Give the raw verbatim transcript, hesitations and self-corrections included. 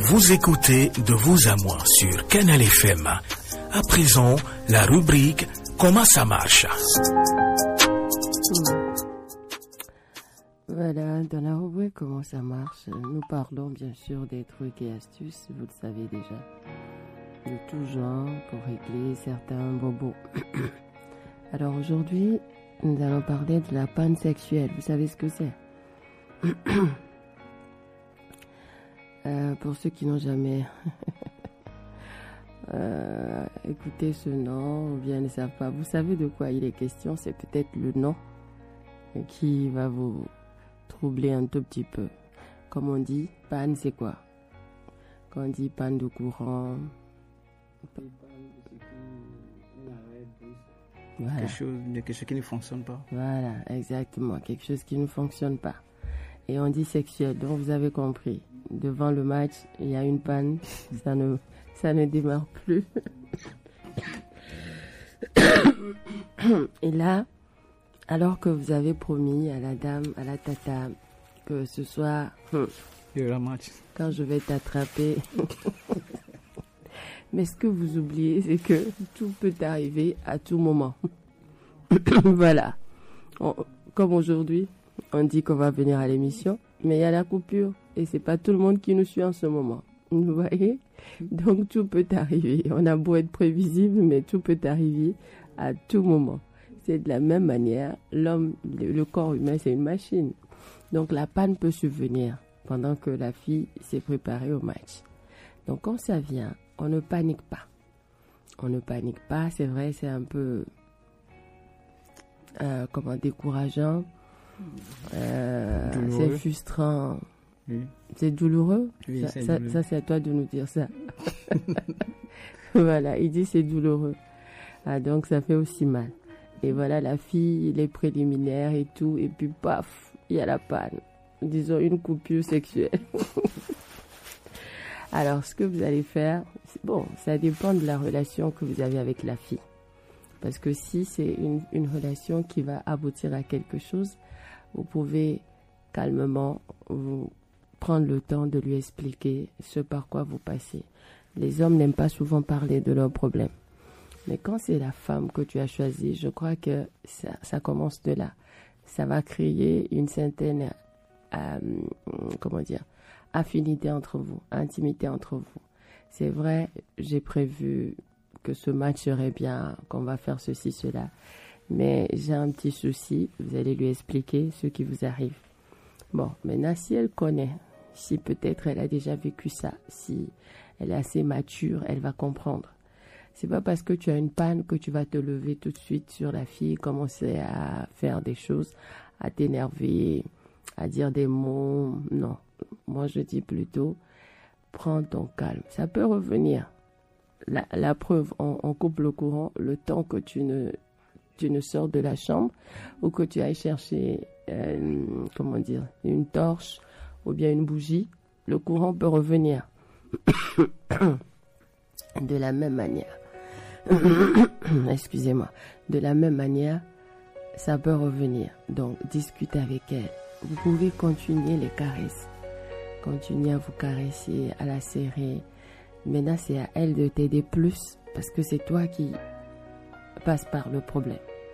Vous écoutez De vous à moi sur Canal F M. À présent, la rubrique Comment ça marche? Voilà, dans la rubrique Comment ça marche, nous parlons bien sûr des trucs et astuces, vous le savez déjà, de tout genre pour régler certains bobos. Alors aujourd'hui, nous allons parler de la panne sexuelle. Vous savez ce que c'est? euh, Pour ceux qui n'ont jamais euh, écouté ce nom ou bien ne savent pas, vous savez de quoi il est question? C'est peut-être le nom qui va vous troubler un tout petit peu. Comme on dit, panne, c'est quoi? Quand on dit panne de courant, voilà. Quelque chose, quelque chose qui ne fonctionne pas. Voilà, exactement, quelque chose qui ne fonctionne pas. Et on dit sexuel, donc vous avez compris. Devant le match, il y a une panne, ça ne, ça ne démarre plus. Et là, alors que vous avez promis à la dame, à la tata, que ce soir, il y aura match. Quand je vais t'attraper. Mais ce que vous oubliez, c'est que tout peut arriver à tout moment. Voilà. On, comme aujourd'hui, on dit qu'on va venir à l'émission, mais il y a la coupure. Et c'est pas tout le monde qui nous suit en ce moment. Vous voyez? Donc tout peut arriver. On a beau être prévisible, mais tout peut arriver à tout moment. C'est de la même manière, l'homme, le, le corps humain, c'est une machine. Donc la panne peut survenir pendant que la fille s'est préparée au match. Donc quand ça vient, on ne panique pas. On ne panique pas, c'est vrai, c'est un peu euh, comment, décourageant. Euh, c'est frustrant. Oui. C'est douloureux. Oui, ça, c'est ça, douloureux. ça, c'est à toi de nous dire ça. Voilà, il dit c'est douloureux. Ah, donc ça fait aussi mal. Et voilà, la fille, les préliminaires et tout, et puis paf, il y a la panne. Disons une coupure sexuelle. Alors, ce que vous allez faire, bon, ça dépend de la relation que vous avez avec la fille. Parce que si c'est une, une relation qui va aboutir à quelque chose, vous pouvez calmement vous prendre le temps de lui expliquer ce par quoi vous passez. Les hommes n'aiment pas souvent parler de leurs problèmes. Mais quand c'est la femme que tu as choisie, je crois que ça, ça commence de là. Ça va créer une certaine, euh, comment dire, affinité entre vous, intimité entre vous. C'est vrai, j'ai prévu que ce match serait bien, qu'on va faire ceci, cela. Mais j'ai un petit souci, vous allez lui expliquer ce qui vous arrive. Bon, maintenant, si elle connaît, si peut-être elle a déjà vécu ça, si elle est assez mature, elle va comprendre. C'est pas parce que tu as une panne que tu vas te lever tout de suite sur la fille, commencer à faire des choses, à t'énerver, à dire des mots. Non. Moi, je dis plutôt, prends ton calme. Ça peut revenir. La, la preuve, on, on coupe le courant le temps que tu ne, tu ne sors de la chambre ou que tu ailles chercher, euh, comment dire, une torche ou bien une bougie. Le courant peut revenir. De la même manière. Excusez-moi. De la même manière, ça peut revenir. Donc, discutez avec elle. Vous pouvez continuer les caresses. Continuez à vous caresser, à la serrer. Maintenant, c'est à elle de t'aider plus parce que c'est toi qui passe par le problème.